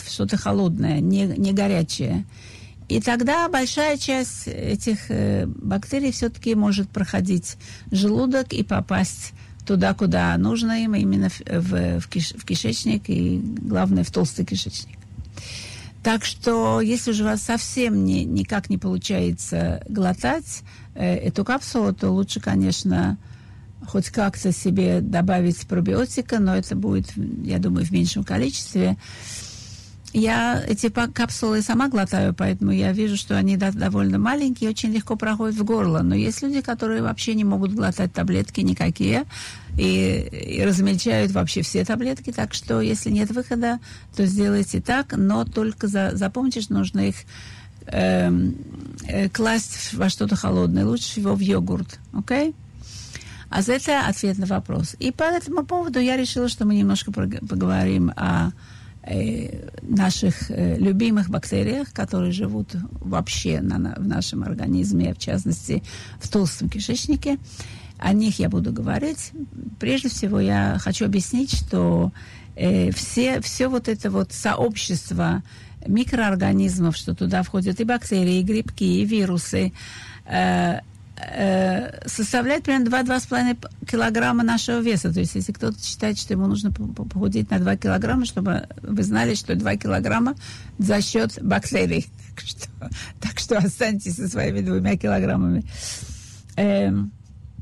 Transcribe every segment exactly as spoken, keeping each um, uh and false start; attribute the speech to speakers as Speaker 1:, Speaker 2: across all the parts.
Speaker 1: что-то холодное, не, не горячее. И тогда большая часть этих э, бактерий все-таки может проходить желудок и попасть туда, куда нужно им, именно в, в, в, киш, в кишечник и, главное, в толстый кишечник. Так что, если же у вас совсем не, никак не получается глотать э, эту капсулу, то лучше, конечно, хоть как-то себе добавить пробиотика, но это будет, я думаю, в меньшем количестве. Я эти капсулы сама глотаю, поэтому я вижу, что они довольно маленькие, очень легко проходят в горло. Но есть люди, которые вообще не могут глотать таблетки никакие и, и размельчают вообще все таблетки. Так что, если нет выхода, то сделайте так, но только за, запомните, что нужно их э, э, класть во что-то холодное. Лучше всего в йогурт, окей? Okay? А это ответ на вопрос. И по этому поводу я решила, что мы немножко поговорим о наших э, любимых бактериях, которые живут вообще на, на, в нашем организме, в частности, в толстом кишечнике. О них я буду говорить. Прежде всего, я хочу объяснить, что э, все, все вот это вот сообщество микроорганизмов, что туда входят и бактерии, и грибки, и вирусы, э, составляет примерно два-два с половиной килограмма нашего веса. То есть, если кто-то считает, что ему нужно похудеть на два килограмма, чтобы вы знали, что два килограмма за счет бактерий. Так что, так что останьтесь со своими двумя килограммами. И,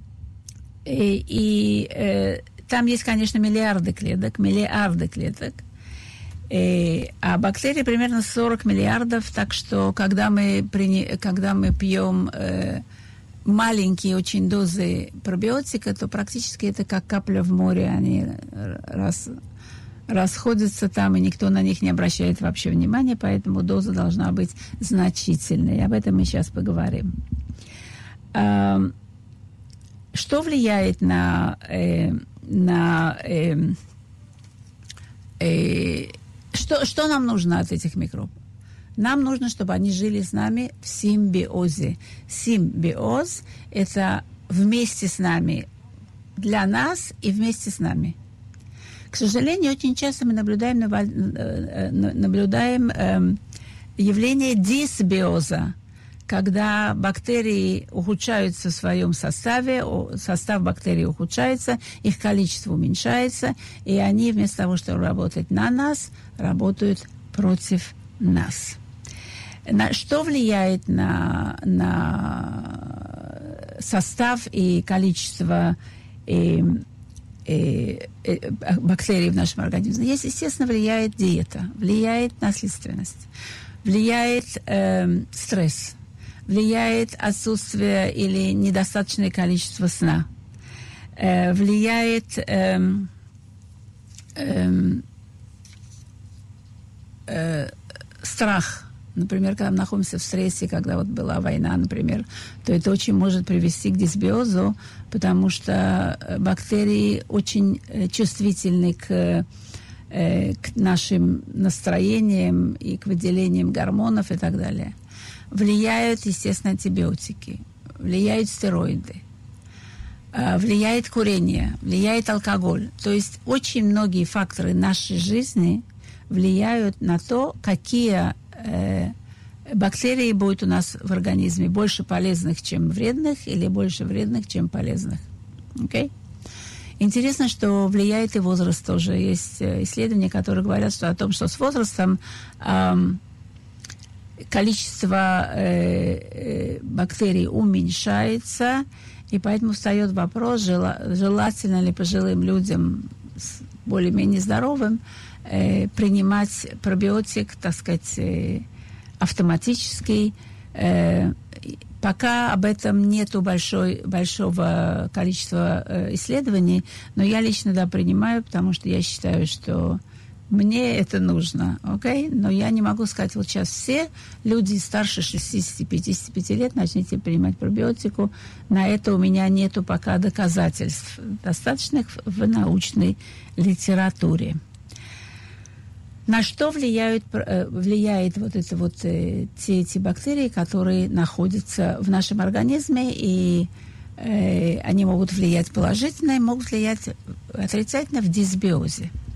Speaker 1: и там есть, конечно, миллиарды клеток, миллиарды клеток. И, а бактерий примерно сорок миллиардов. Так что, когда мы, когда мы пьем маленькие очень дозы пробиотика, то практически это как капля в море. Они рас, расходятся там, и никто на них не обращает вообще внимания, поэтому доза должна быть значительной. Об этом мы сейчас поговорим. А, что влияет на, э, на э, э, что, что нам нужно от этих микробов? Нам нужно, чтобы они жили с нами в симбиозе. Симбиоз – это вместе с нами, для нас и вместе с нами. К сожалению, очень часто мы наблюдаем, наблюдаем э, явление дисбиоза, когда бактерии ухудшаются в своем составе, состав бактерий ухудшается, их количество уменьшается, и они вместо того, чтобы работать на нас, работают против нас. На, что влияет на, на состав и количество и, и, и, бактерий в нашем организме? Есть, естественно, влияет диета, влияет наследственность, влияет э, стресс, влияет отсутствие или недостаточное количество сна, э, влияет э, э, э, страх. Например, когда мы находимся в стрессе, когда вот была война, например, то это очень может привести к дисбиозу, потому что бактерии очень чувствительны к, к нашим настроениям и к выделениям гормонов и так далее. Влияют, естественно, антибиотики, влияют стероиды, влияет курение, влияет алкоголь. То есть очень многие факторы нашей жизни влияют на то, какие э, бактерии будут у нас в организме, больше полезных, чем вредных, или больше вредных, чем полезных. Okay? Интересно, что влияет и возраст тоже. Есть исследования, которые говорят что, о том, что с возрастом э, количество э, э, бактерий уменьшается, и поэтому встает вопрос, жела, желательно ли пожилым людям более-менее здоровым э, принимать пробиотик, так сказать, э, автоматически. Э, пока об этом нету большой, большого количества э, исследований, но я лично, да, принимаю, потому что я считаю, что мне это нужно, окей? Okay? Но я не могу сказать, вот сейчас все люди старше шестидесяти-пятидесяти пяти лет начните принимать пробиотику. На это у меня нету пока доказательств достаточных в научной литературе. На что влияют, влияет вот это вот те эти бактерии, которые находятся в нашем организме, и э, они могут влиять положительно, и могут влиять отрицательно в дисбиозе.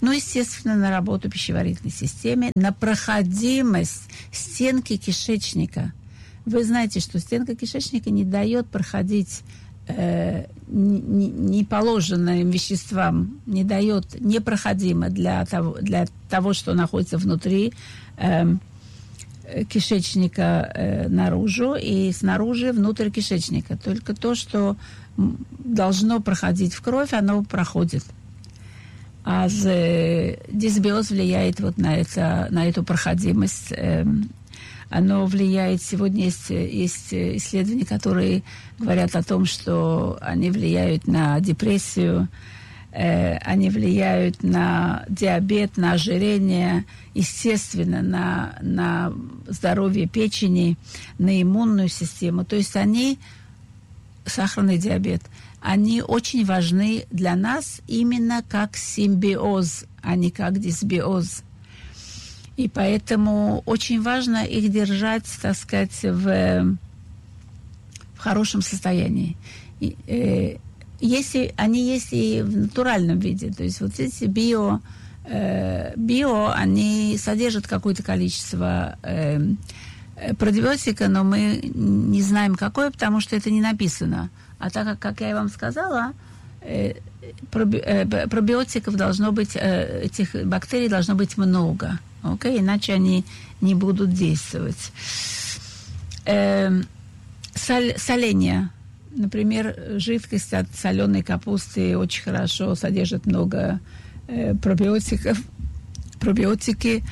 Speaker 1: Ну, естественно, на работу пищеварительной системы, на проходимость стенки кишечника. Вы знаете, что стенка кишечника не дает проходить э, неположенным веществам, не дает, непроходимо для того, для того, что находится внутри э, кишечника э, наружу и снаружи внутрь кишечника. Только то, что должно проходить в кровь, оно проходит. А дисбиоз влияет вот на, это, на эту проходимость. Оно влияет... Сегодня есть, есть исследования, которые говорят о том, что они влияют на депрессию, они влияют на диабет, на ожирение, естественно, на, на здоровье печени, на иммунную систему. То есть они... Сахарный диабет. Они очень важны для нас именно как симбиоз, а не как дисбиоз. И поэтому очень важно их держать, так сказать, в, в хорошем состоянии. И, э, если они есть и в натуральном виде, то есть вот эти био, э, био они содержат какое-то количество э, пробиотика, но мы не знаем какое, потому что это не написано. А так как, как я вам сказала, э, проби, э, пробиотиков должно быть, э, этих бактерий должно быть много, okay? Иначе они не будут действовать. Э, соль, соление. Например, жидкость от соленой капусты очень хорошо содержит много э, пробиотиков. Пробиотики,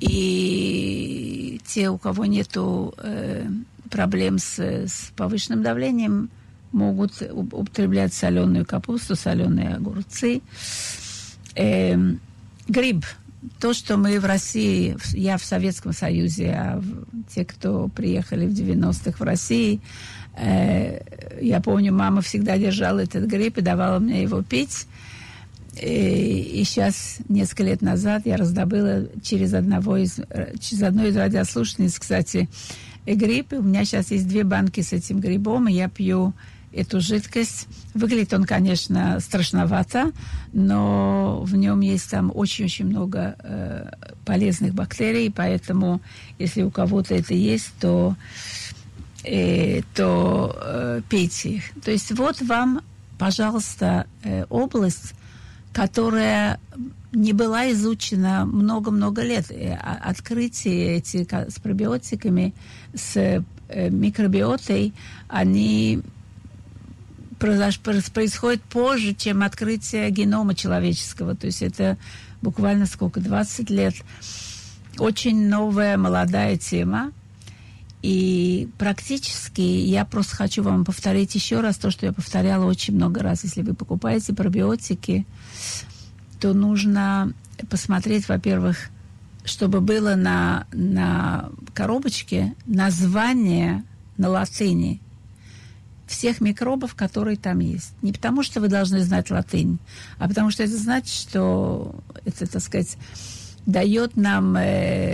Speaker 1: и те, у кого нету э, проблем с, с повышенным давлением, могут употреблять соленую капусту, соленые огурцы. Э, гриб. То, что мы в России, я в Советском Союзе, а те, кто приехали в девяностых в России, э, я помню, мама всегда держала этот гриб и давала мне его пить. И, и сейчас, несколько лет назад, я раздобыла через, одного из, через одну из радиослушательниц, кстати, гриб. И у меня сейчас есть две банки с этим грибом, и я пью эту жидкость. Выглядит он, конечно, страшновато, но в нем есть там очень-очень много э, полезных бактерий, поэтому, если у кого-то это есть, то, э, то э, пейте их. То есть вот вам, пожалуйста, э, область, которая не была изучена много-много лет. Открытия эти с пробиотиками, с микробиотой, они происходят позже, чем открытие генома человеческого. То есть это буквально сколько, двадцать лет. Очень новая, молодая тема. И практически я просто хочу вам повторить еще раз то, что я повторяла очень много раз. Если вы покупаете пробиотики, то нужно посмотреть, во-первых, чтобы было на, на коробочке название на латыни всех микробов, которые там есть. Не потому, что вы должны знать латынь, а потому что это значит, что это, так сказать, дает нам э,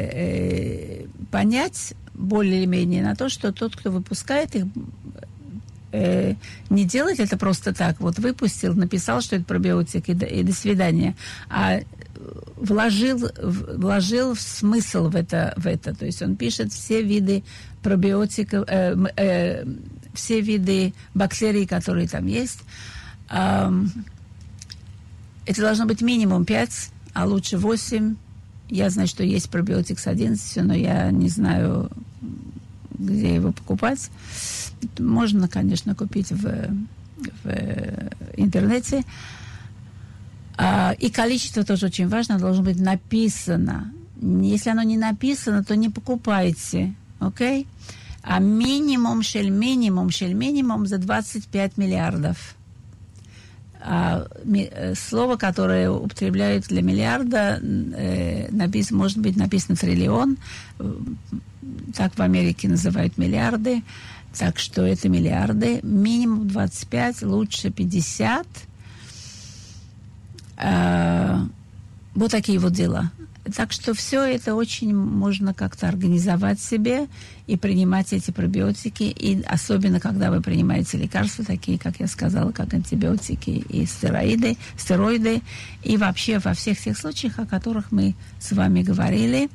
Speaker 1: э, понять более или менее на то, что тот, кто выпускает их, э, не делает это просто так. Вот выпустил, написал, что это пробиотик, и до, и до свидания. А вложил, вложил смысл в это, в это. То есть он пишет все виды пробиотиков, э, э, все виды бактерий, которые там есть. Э, это должно быть минимум пять, а лучше восемь. Я знаю, что есть пробиотик с одиннадцатью, но я не знаю, где его покупать. Можно, конечно, купить в, в интернете. А, и количество тоже очень важно, должно быть написано. Если оно не написано, то не покупайте. Окей? А минимум, шель минимум, шель минимум за двадцать пять миллиардов. А, ми, слово, которое употребляют для миллиарда, э, напис, может быть написано триллион. Так в Америке называют миллиарды. Так что это миллиарды. Минимум двадцать пять, лучше пятьдесят. А, вот такие вот дела. Так что все это очень можно как-то организовать себе и принимать эти пробиотики. И особенно, когда вы принимаете лекарства, такие, как я сказала, как антибиотики и стероиды, стероиды. И вообще во всех тех случаях, о которых мы с вами говорили.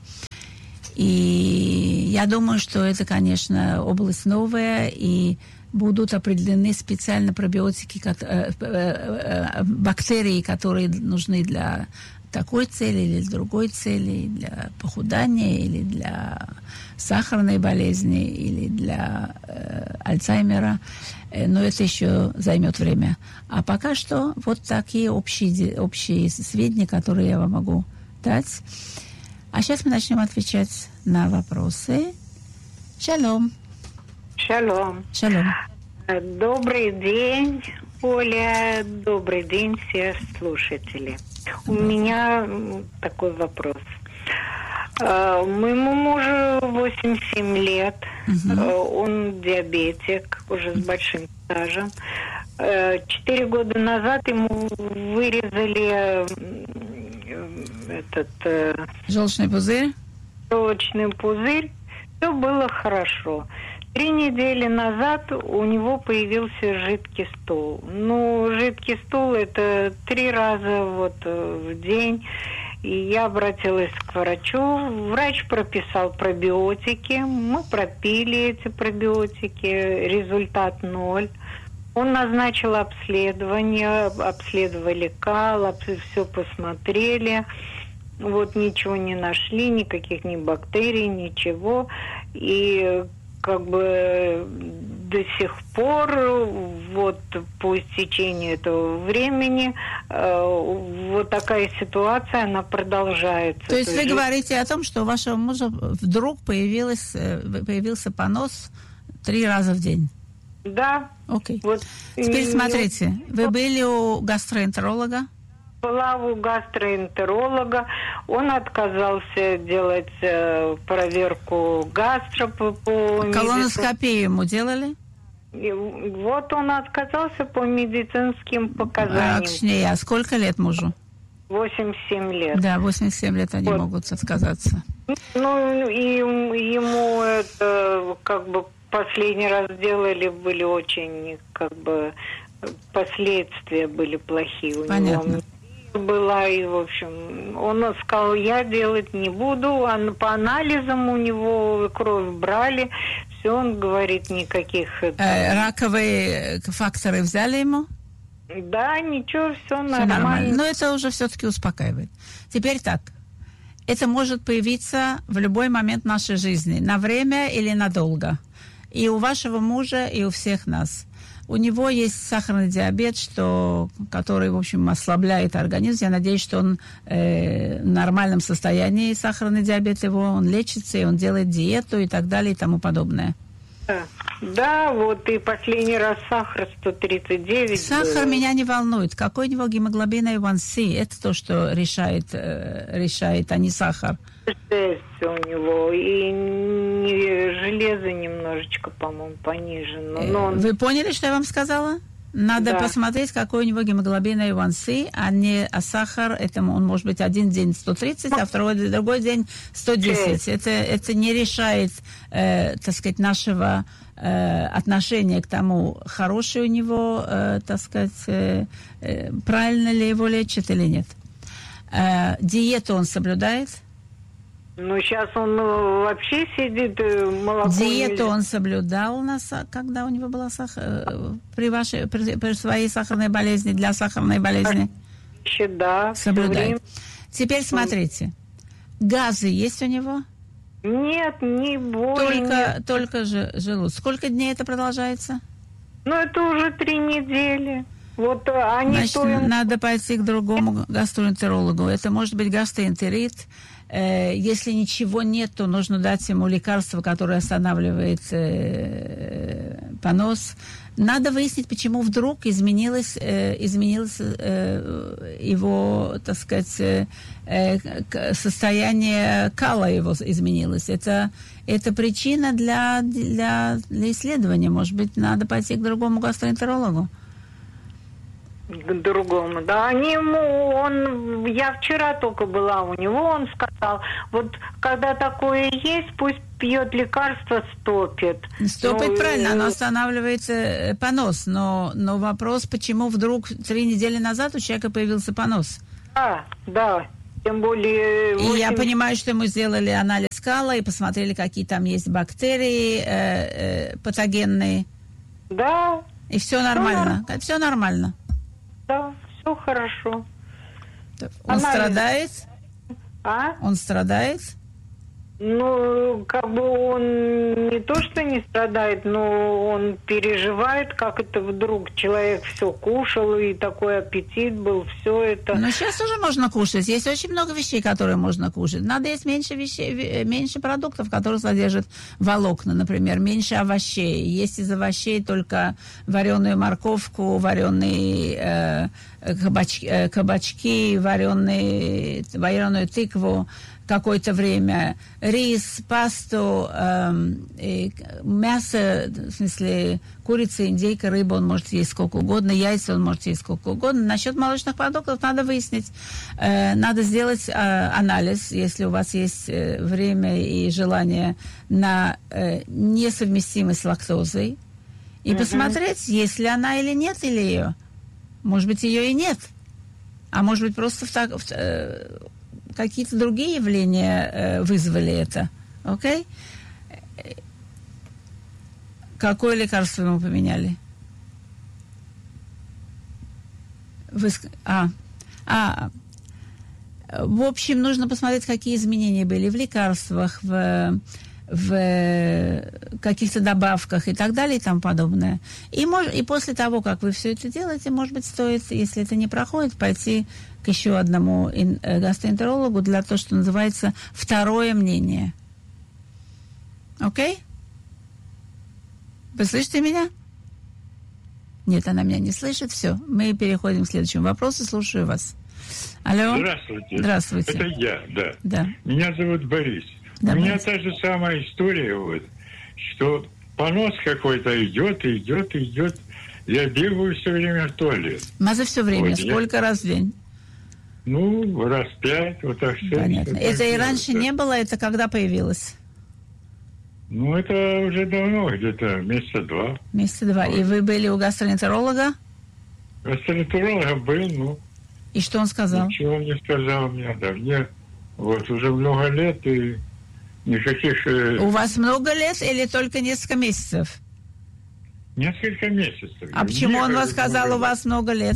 Speaker 1: И я думаю, что это, конечно, область новая, и будут определены специально пробиотики, бактерии, которые нужны для такой цели или для другой цели, для похудания или для сахарной болезни или для э, Альцгеймера. Но это еще займет время. А пока что вот такие общие, общие сведения, которые я вам могу дать. А сейчас мы начнем отвечать на вопросы. Шалом.
Speaker 2: Шалом.
Speaker 1: Шалом.
Speaker 2: Добрый день, Оля. Добрый день, все слушатели. У меня такой вопрос. Моему мужу восемьдесят семь лет. Угу. Он диабетик, уже с большим стажем. Четыре года назад ему вырезали этот...
Speaker 1: Желчный пузырь?
Speaker 2: Желчный пузырь. Все было хорошо. Три недели назад у него появился жидкий стул. Ну, жидкий стул это три раза вот в день. И я обратилась к врачу. Врач прописал пробиотики. Мы пропили эти пробиотики. Результат ноль. Он назначил обследование. Обследовали кал, все посмотрели. Вот ничего не нашли, никаких ни бактерий, ничего. И как бы до сих пор, вот по истечению этого времени, э, вот такая ситуация, она продолжается.
Speaker 1: То есть вы жизнь... говорите о том, что у вашего мужа вдруг появилась, появился понос три раза в день?
Speaker 2: Да.
Speaker 1: Окей.
Speaker 2: Вот,
Speaker 1: теперь
Speaker 2: и...
Speaker 1: смотрите, вы были у гастроэнтеролога?
Speaker 2: Была у гастроэнтеролога. Он отказался делать э, проверку гастро по, по
Speaker 1: колоноскопию ему делали?
Speaker 2: И вот он отказался по медицинским показаниям.
Speaker 1: А, точнее, а сколько лет мужу?
Speaker 2: восемьдесят семь лет.
Speaker 1: Да, восемьдесят семь лет они вот. Могут отказаться.
Speaker 2: Ну, и ему это как бы последний раз делали, были очень как бы последствия были плохие у
Speaker 1: Понятно.
Speaker 2: него. Была, и, в общем, он сказал, я делать не буду, а по анализам у него кровь брали, все, он говорит, никаких...
Speaker 1: Э, раковые факторы взяли ему?
Speaker 2: Да, ничего, все, все нормально.
Speaker 1: нормально. Но это уже все-таки успокаивает. Теперь так, это может появиться в любой момент нашей жизни, на время или надолго. И у вашего мужа, и у всех нас. У него есть сахарный диабет, что, который, в общем, ослабляет организм. Я надеюсь, что он э, в нормальном состоянии, сахарный диабет его, он лечится, и он делает диету и так далее, и тому подобное.
Speaker 2: Да, да, вот и последний раз сахар сто тридцать девять.
Speaker 1: Сахар
Speaker 2: был.
Speaker 1: Меня не волнует. Какой у него гемоглобин эй ван си? Это то, что решает, э, решает, а не сахар.
Speaker 2: Жесть у него. И не, железо немножечко, по-моему, понижено. Но он...
Speaker 1: Вы поняли, что я вам сказала? Надо
Speaker 2: да.
Speaker 1: посмотреть, какой у него гемоглобин эй ван си, а не а сахар. Это он может быть один день сто тридцать, а второй другой день сто десять. Это, это не решает, э, так сказать, нашего э, отношения к тому, хороший у него, э, так сказать, э, э, правильно ли его лечат или нет. Э, диету он соблюдает?
Speaker 2: Ну, сейчас он ну, вообще сидит, молоко...
Speaker 1: Диету
Speaker 2: нельзя.
Speaker 1: он соблюдал, на, когда у него была сахар... При, вашей, при, при своей сахарной болезни, для сахарной болезни?
Speaker 2: Да.
Speaker 1: Соблюдает. Теперь смотрите. Газы есть у него?
Speaker 2: Нет, не более.
Speaker 1: Только,
Speaker 2: нет.
Speaker 1: только же желудок. Сколько дней это продолжается?
Speaker 2: Ну, это уже три недели. Вот они...
Speaker 1: Значит,
Speaker 2: им...
Speaker 1: надо пойти к другому гастроэнтерологу. Это может быть гастроэнтерит. Если ничего нет, то нужно дать ему лекарство, которое останавливает э, понос. Надо выяснить, почему вдруг изменилось, э, изменилось э, его, так сказать, э, состояние кала его изменилось. Это, это причина для, для, для исследования. Может быть, надо пойти к другому гастроэнтерологу.
Speaker 2: к другому, да, они ему, он, я вчера только была у него, он сказал, вот когда такое есть, пусть пьет лекарство, стопит.
Speaker 1: Стопит,
Speaker 2: ну,
Speaker 1: правильно,
Speaker 2: э...
Speaker 1: оно останавливает э, понос, но, но вопрос, почему вдруг три недели назад у человека появился понос?
Speaker 2: Да, да, тем более... восемь...
Speaker 1: И я понимаю, что мы сделали анализ кала и посмотрели, какие там есть бактерии э, э, патогенные.
Speaker 2: Да.
Speaker 1: И все нормально, все, все нормально.
Speaker 2: Да, все хорошо.
Speaker 1: Он Анализ. страдает?
Speaker 2: А?
Speaker 1: Он страдает?
Speaker 2: Ну, как бы он не то, что не страдает, но он переживает, как это вдруг человек все кушал, и такой аппетит был, все это.
Speaker 1: Но сейчас уже можно кушать. Есть очень много вещей, которые можно кушать. Надо есть меньше вещей, меньше продуктов, которые содержат волокна, например, меньше овощей. Есть из овощей только вареную морковку, вареные э, кабачки, э, кабачки, вареные, вареную тыкву, какое-то время, рис, пасту, эм, и мясо, в смысле курица, индейка, рыба он может есть сколько угодно, яйца он может есть сколько угодно. Насчет молочных продуктов надо выяснить, э, надо сделать э, анализ, если у вас есть э, время и желание, на э, несовместимость с лактозой, и mm-hmm. посмотреть, есть ли она или нет, или ее. Может быть, ее и нет. А может быть, просто в так... В, э, какие-то другие явления э, вызвали это. Окей? Okay? Какое лекарство ему поменяли? Вы... А. а. В общем, нужно посмотреть, какие изменения были в лекарствах, в, в каких-то добавках и так далее и тому подобное. И, мож... и после того, как вы все это делаете, может быть, стоит, если это не проходит, пойти к еще одному гастроэнтерологу для того, что называется второе мнение. Окей? Okay? Вы слышите меня? Нет, она меня не слышит. Все, мы переходим к следующему вопросу. Слушаю вас. Алло.
Speaker 3: Здравствуйте.
Speaker 1: Здравствуйте.
Speaker 3: Это я, да.
Speaker 1: Да.
Speaker 3: Меня зовут Борис.
Speaker 1: Да,
Speaker 3: У меня
Speaker 1: Борис.
Speaker 3: та же самая история, вот, что понос какой-то идет, идет, идет. Я бегаю все время в туалет.
Speaker 1: А за все время?
Speaker 3: Вот,
Speaker 1: сколько я... раз в день?
Speaker 3: Ну, раз пять, вот так все.
Speaker 1: Понятно.
Speaker 3: Все
Speaker 1: это
Speaker 3: так
Speaker 1: и раньше
Speaker 3: да.
Speaker 1: не было, это когда появилось?
Speaker 3: Ну, это уже давно, где-то месяца два.
Speaker 1: Месяца два. Вот. И вы были у гастроэнтеролога?
Speaker 3: Гастроэнтеролога был, ну.
Speaker 1: И что он сказал?
Speaker 3: Ничего он не сказал мне, да. Мне вот уже много лет и никаких...
Speaker 1: У вас много лет или только несколько месяцев?
Speaker 3: Несколько месяцев.
Speaker 1: А почему мне он вас сказал, у вас много лет?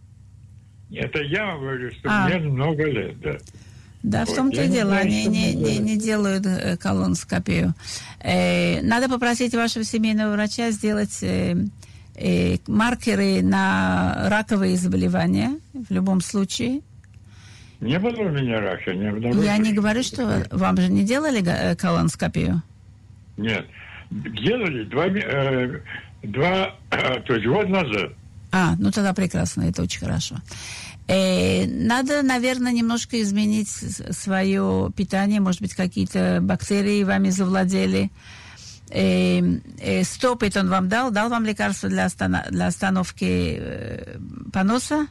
Speaker 3: Это я вам говорю, что
Speaker 1: а.
Speaker 3: мне много лет, да.
Speaker 1: Да, вот. В том-то и дело, они не, не, не делают э, колоноскопию. Э, надо попросить вашего семейного врача сделать э, э, маркеры на раковые заболевания, в любом случае.
Speaker 3: Не было у меня рака, не обнаружили.
Speaker 1: Я не говорю, что вам же не делали колоноскопию?
Speaker 3: Нет, делали два, э, два э, то есть год назад.
Speaker 1: А, ну тогда прекрасно, это очень хорошо. Э, надо, наверное, немножко изменить свое питание. Может быть, какие-то бактерии вами завладели. Э, э, стопит он вам дал? Дал вам лекарство для, останов- для остановки э, поноса?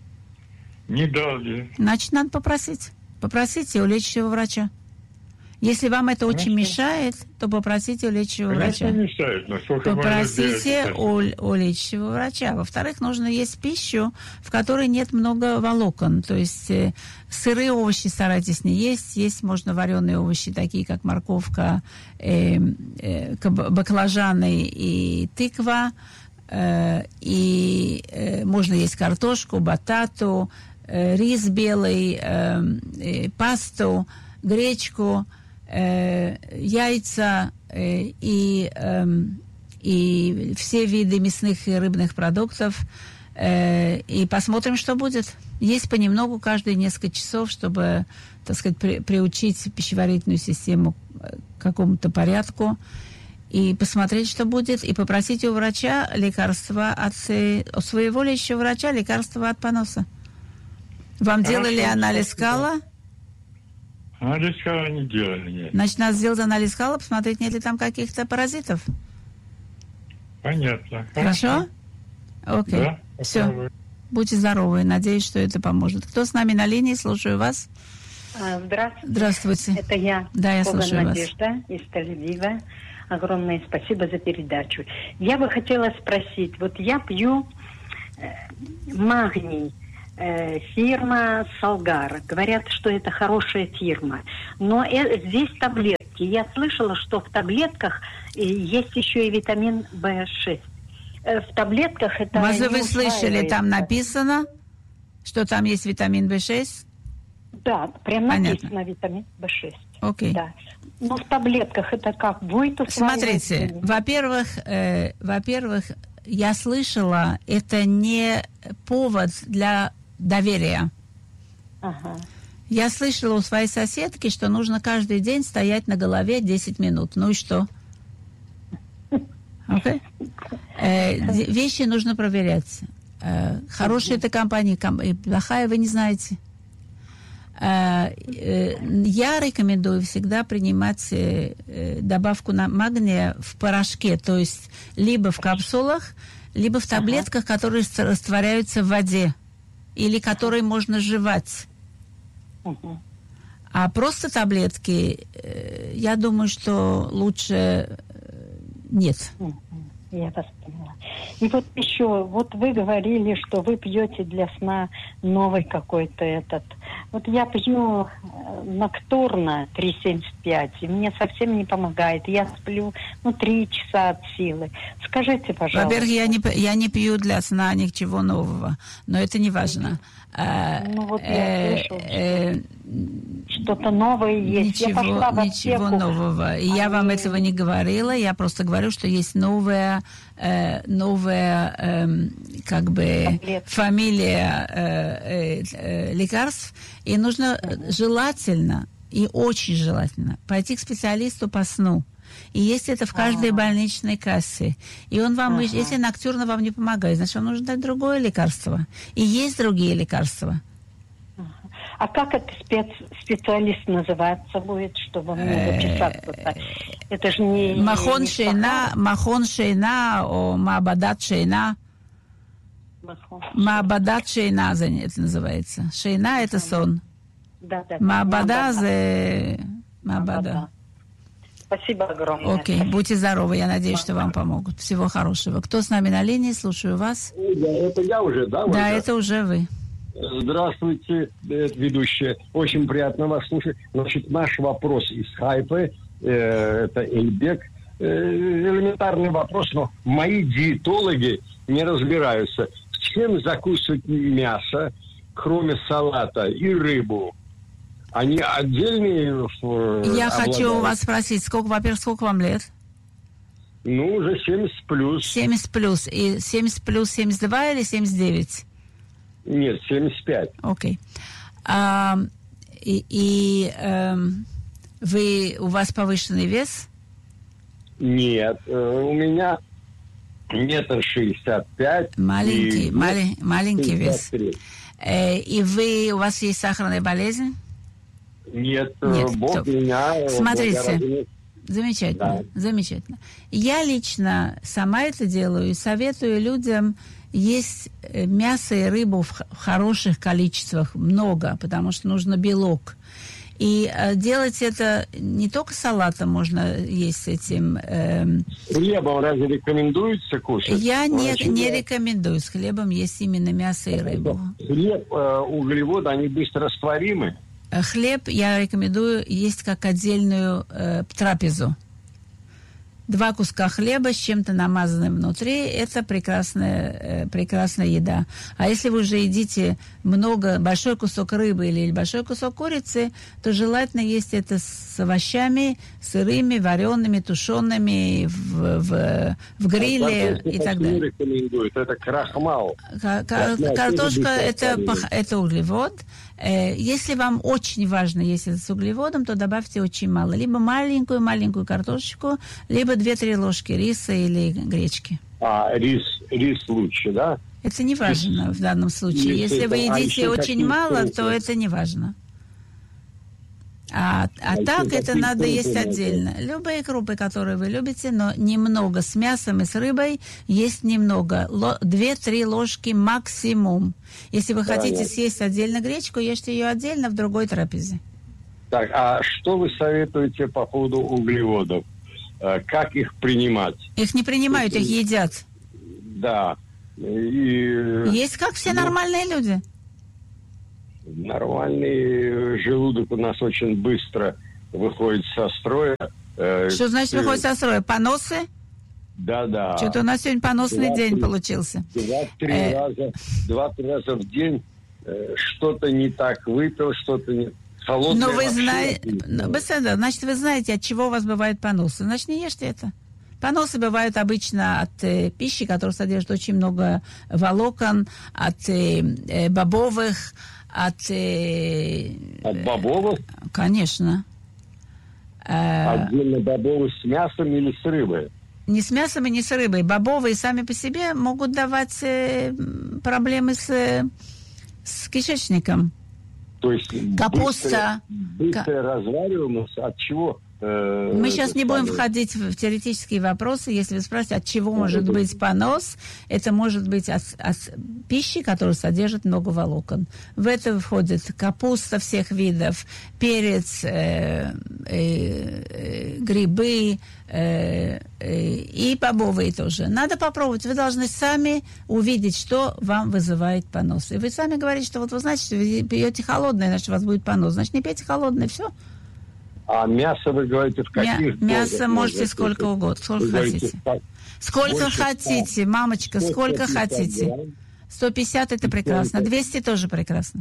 Speaker 3: Не дали.
Speaker 1: Значит, надо попросить. Попросите у лечащего врача. Если вам это
Speaker 3: Конечно.
Speaker 1: очень мешает, то попросите у лечащего
Speaker 3: Конечно,
Speaker 1: врача.
Speaker 3: мешает, но сколько
Speaker 1: Попросите у, у лечащего врача. Во-вторых, нужно есть пищу, в которой нет много волокон. То есть э, сырые овощи старайтесь не есть. Есть можно вареные овощи, такие как морковка, э, э, баклажаны и тыква. Э, и э, можно есть картошку, батату, э, рис белый, э, э, пасту, гречку, э, яйца э, и, э, и все виды мясных и рыбных продуктов. Э, и посмотрим, что будет. Есть понемногу каждые несколько часов, чтобы, так сказать, при, приучить пищеварительную систему к какому-то порядку. И посмотреть, что будет. И попросить у врача лекарства от, от своего лечащего врача, лекарства от поноса. Вам Хорошо, делали анализ кала?
Speaker 3: Анализ кала не делали, нет.
Speaker 1: Значит, надо сделать анализ кала, посмотреть, нет ли там каких-то паразитов.
Speaker 3: Понятно.
Speaker 1: Хорошо? Окей.
Speaker 3: Да,
Speaker 1: все. Будьте здоровы. Надеюсь, что это поможет. Кто с нами на линии? Слушаю вас.
Speaker 4: Здравствуйте.
Speaker 1: Здравствуйте.
Speaker 4: Это я.
Speaker 1: Да, я
Speaker 4: Коган
Speaker 1: слушаю
Speaker 4: Надежда
Speaker 1: вас.
Speaker 4: из Тель-Авива. Огромное спасибо за передачу. Я бы хотела спросить. Вот я пью э, магний. Э, фирма Салгар. Говорят, что это хорошая фирма. Но э, здесь таблетки. Я слышала, что в таблетках э, есть еще и витамин бэ шесть. Э, в таблетках это
Speaker 1: Вас
Speaker 4: не
Speaker 1: вы слышали, там написано, что там есть витамин бэ шесть?
Speaker 4: Да, прям
Speaker 1: Понятно.
Speaker 4: написано витамин бэ шесть.
Speaker 1: Окей.
Speaker 4: Да. Но в таблетках это как будет усваиваться?
Speaker 1: Смотрите, во-первых, э, во-первых, я слышала, это не повод для доверия.
Speaker 4: Ага.
Speaker 1: Я слышала у своей соседки, что нужно каждый день стоять на голове десять минут. Ну и что? Okay. Э, вещи нужно проверять. Э, хорошая это компания, ком- плохая вы не знаете. Э, э, я рекомендую всегда принимать э, добавку на магния в порошке, то есть либо в капсулах, либо в таблетках, ага. которые растворяются в воде, или которые можно жевать.
Speaker 4: Угу.
Speaker 1: А просто таблетки, э, я думаю, что лучше э, нет.
Speaker 4: Я вас поняла. И вот еще, вот вы говорили, что вы пьете для сна новый какой-то этот. Вот я пью э, ноктурно три семьдесят пять, и мне совсем не помогает. Я сплю, ну, три часа от силы. Скажите, пожалуйста.
Speaker 1: Во-первых, я не, я не пью для сна ничего нового, но это не важно.
Speaker 4: Ну, вот я слышала,
Speaker 1: э, э,
Speaker 4: что-то новое есть.
Speaker 1: Ничего,
Speaker 4: я пошла в
Speaker 1: ничего
Speaker 4: аптеку.
Speaker 1: нового. И
Speaker 4: Они...
Speaker 1: я вам этого не говорила. Я просто говорю, что есть новая, э, новая э, как бы
Speaker 4: Таблетки.
Speaker 1: фамилия э, э, э, лекарств. И нужно uh-huh. желательно, и очень желательно, пойти к специалисту по сну. И есть это в каждой ага. больничной кассе. И он вам, ага. если ноктюрно вам не помогает, значит, вам нужно дать другое лекарство. И есть другие лекарства.
Speaker 4: Ага. А как этот спец... специалист называться будет, чтобы мне записаться-то? Это же не...
Speaker 1: Махон Шейна, Махон Шейна, о Маабадат Шейна. Маабадат Шейна это называется. Шейна это сон.
Speaker 4: Да, да.
Speaker 1: Маабада это... Маабада.
Speaker 4: Спасибо огромное.
Speaker 1: Окей, okay. Будьте здоровы, я надеюсь, что вам помогут. Всего хорошего. Кто с нами на линии? Слушаю вас.
Speaker 5: Да, это я уже, да?
Speaker 1: Да, это уже вы.
Speaker 5: Здравствуйте, ведущая. Очень приятно вас слушать. Значит, наш вопрос из Хайпы, э, это Эльбек. Э, элементарный вопрос, но мои диетологи не разбираются. Чем закусывать мясо, кроме салата и рыбу? Они отдельные...
Speaker 1: Я
Speaker 5: обладают.
Speaker 1: Хочу у вас спросить, сколько, во-первых, сколько вам лет?
Speaker 5: Ну, уже семьдесят плюс.
Speaker 1: семьдесят плюс. И семьдесят плюс семьдесят два или семьдесят девять?
Speaker 5: Нет, семьдесят пять.
Speaker 1: Окей. А, и и а, вы, у вас повышенный вес?
Speaker 5: Нет, у меня метр шестьдесят пять.
Speaker 1: Маленький,
Speaker 5: и...
Speaker 1: мали, маленький вес. Э, и вы, у вас есть сахарная болезнь?
Speaker 5: Нет,
Speaker 1: Нет,
Speaker 5: Бог
Speaker 1: то...
Speaker 5: меня...
Speaker 1: Смотрите, замечательно,
Speaker 5: да.
Speaker 1: замечательно. Я лично сама это делаю и советую людям есть мясо и рыбу в хороших количествах, много, потому что нужно белок. И э, делать это не только салатом можно есть с этим. Э,
Speaker 5: Хлебом разве рекомендуется кушать?
Speaker 1: Я не,
Speaker 5: Значит,
Speaker 1: не рекомендую с хлебом есть именно мясо и рыбу.
Speaker 5: Хлеб, э, углеводы, они быстро растворимы.
Speaker 1: Хлеб я рекомендую есть как отдельную э, трапезу. Два куска хлеба с чем-то намазанным внутри – это прекрасная, э, прекрасная еда. А если вы уже едите много, большой кусок рыбы или большой кусок курицы, то желательно есть это с овощами, сырыми, вареными, тушеными, в, в, в гриле
Speaker 5: а
Speaker 1: и так далее.
Speaker 5: Рекомендуют. Это крахмал.
Speaker 1: Кар- кар- картошка – это, это углевод. Если вам очень важно есть это с углеводом, то добавьте очень мало. Либо маленькую-маленькую картошечку, либо две-три ложки риса или гречки.
Speaker 5: А, рис, рис лучше, да?
Speaker 1: Это не важно в данном случае.
Speaker 5: Рис
Speaker 1: Если
Speaker 5: это,
Speaker 1: вы едите
Speaker 5: а
Speaker 1: очень мало,
Speaker 5: вкусы?
Speaker 1: то это не важно. А, а
Speaker 5: А
Speaker 1: так
Speaker 5: еще
Speaker 1: это
Speaker 5: какие
Speaker 1: надо
Speaker 5: крупы
Speaker 1: есть
Speaker 5: можно?
Speaker 1: отдельно. Любые крупы, которые вы любите, но немного. С мясом и с рыбой есть немного. Ло- две-три ложки максимум. Если вы хотите
Speaker 5: Понятно.
Speaker 1: съесть отдельно гречку, ешьте ее отдельно в другой трапезе.
Speaker 5: Так, а что вы советуете по поводу углеводов? Э, Как их принимать?
Speaker 1: Их не принимают, их едят.
Speaker 5: Да. И
Speaker 1: Есть как все
Speaker 5: Ну,
Speaker 1: нормальные люди.
Speaker 5: нормальный желудок у нас очень быстро выходит со строя. Э,
Speaker 1: Что значит
Speaker 5: э,
Speaker 1: выходит со строя? Поносы?
Speaker 5: Да-да.
Speaker 1: Что-то у нас сегодня поносный
Speaker 5: Два,
Speaker 1: день
Speaker 5: три.
Speaker 1: получился.
Speaker 5: Два-три
Speaker 1: Э.
Speaker 5: раза, два-три раза в день э, что-то не так выпил, что-то не... Холодное
Speaker 1: Но вы
Speaker 5: вообще
Speaker 1: знаете,
Speaker 5: отлично.
Speaker 1: значит, вы знаете, от чего у вас бывают поносы. Значит, не ешьте это. Поносы бывают обычно от э, пищи, которая содержит очень много волокон, от э, э, бобовых, от... э,
Speaker 5: От бобовых?
Speaker 1: Конечно. Э,
Speaker 5: Отдельно бобовых с мясом или с рыбой?
Speaker 1: не с мясом и не с рыбой. Бобовые сами по себе могут давать э, проблемы с, э, с кишечником.
Speaker 5: То есть
Speaker 1: Капуста.
Speaker 5: быстрая, быстрая развариваемость от чего? э,
Speaker 1: Мы сейчас
Speaker 5: это
Speaker 1: не будем
Speaker 5: самое?
Speaker 1: входить в теоретические вопросы. Если вы спрашиваете, от чего может быть понос, это может быть от, от пищи, которая содержит много волокон. В это входит капуста всех видов, перец, э, э, э, грибы э, э, и бобовые тоже. Надо попробовать. Вы должны сами увидеть, что вам вызывает понос. И вы сами говорите, что вот вы знаете, что вы пьете холодное, значит, у вас будет понос. Значит, не пейте холодное, все.
Speaker 5: А мясо, вы говорите, в каких
Speaker 1: Мя- мясо
Speaker 5: дозах
Speaker 1: можете
Speaker 5: можно
Speaker 1: сколько
Speaker 5: кушать?
Speaker 1: угодно, сколько
Speaker 5: Вы говорите,
Speaker 1: хотите.
Speaker 5: так,
Speaker 1: Сколько
Speaker 5: больше
Speaker 1: хотите, мамочка,
Speaker 5: сто
Speaker 1: сколько
Speaker 5: пятьдесят
Speaker 1: хотите.
Speaker 5: грамм.
Speaker 1: сто пятьдесят это прекрасно, двести тоже прекрасно.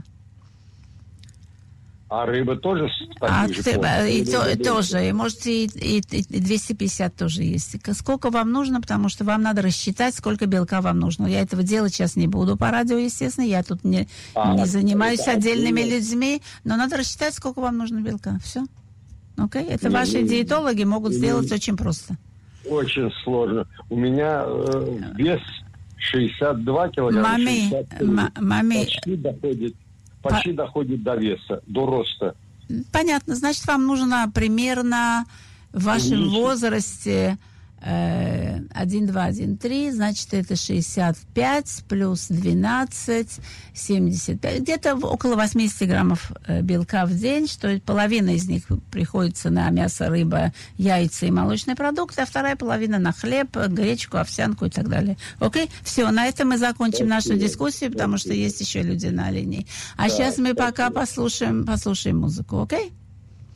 Speaker 5: А рыба тоже с
Speaker 1: А
Speaker 5: таких же
Speaker 1: ты-
Speaker 5: порций?
Speaker 1: и,
Speaker 5: Или
Speaker 1: то-
Speaker 5: рыба
Speaker 1: тоже, и можете и, и- и двести пятьдесят тоже есть. К- Сколько вам нужно, потому что вам надо рассчитать, сколько белка вам нужно. Я этого делать сейчас не буду по радио, естественно, я тут не,
Speaker 5: А,
Speaker 1: не занимаюсь
Speaker 5: это
Speaker 1: отдельными
Speaker 5: отдельно.
Speaker 1: людьми, но надо рассчитать, сколько вам нужно белка. Все. Окей? Это
Speaker 5: Ну,
Speaker 1: ваши
Speaker 5: ну,
Speaker 1: диетологи могут
Speaker 5: ну,
Speaker 1: сделать очень просто.
Speaker 5: Очень сложно. У меня э, вес шестьдесят два килограмма.
Speaker 1: Мами,
Speaker 5: шестьдесят три.
Speaker 1: ма- мами,
Speaker 5: Почти доходит, почти доходит до веса, до роста.
Speaker 1: понятно, значит, вам нужно примерно в вашем
Speaker 5: Увеличить.
Speaker 1: возрасте э, один, два, один, три, значит, это шестьдесят пять плюс двенадцать, семьдесят пять, где-то в- около восемьдесят граммов э, белка в день, что половина из них приходится на мясо, рыба, яйца и молочные продукты, а вторая половина на хлеб, гречку, овсянку и так далее. Окей? Все, на этом мы закончим нашу
Speaker 5: Спасибо.
Speaker 1: дискуссию, потому что есть еще люди на линии. А
Speaker 5: Да,
Speaker 1: сейчас мы пока
Speaker 5: спасибо.
Speaker 1: послушаем, послушаем музыку, окей?